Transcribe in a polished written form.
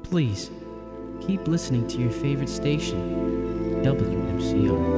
Please keep listening to your favorite station, WMCR.